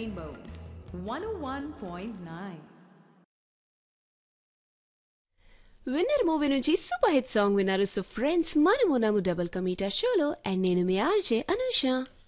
Rainbow 101.9. Winner movie నుంచి super hit song విన్నారు. So friends, మనము డబుల్ కమీటా షోలో అండ్ నేను మీ ఆర్జే అనూష.